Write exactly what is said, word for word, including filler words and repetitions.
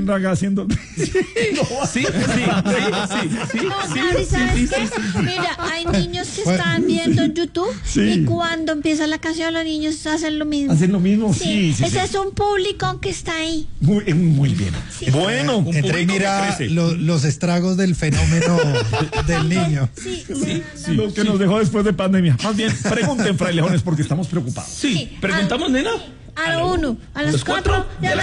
Raga haciendo. Sí, sí, sí, sí, sí, No, sí, Gaby, ¿sabes sí, qué? sí, sí. Mira, hay niños que están viendo YouTube Sí. y cuando empieza la canción los niños hacen lo mismo. Hacen lo mismo, sí, sí. Ese sí. es un público que está ahí. Muy, eh, muy bien. Bueno, un Entre público que mira crece. lo- los estragos del fenómeno del niño. Sí, Sí, sí. lo que nos dejó después de pandemia. Más bien, pregunten, frailejones, porque estamos preocupados. Sí, preguntamos, nena. A lo uno, a las ¿Los cuatro? cuatro, y a Ya las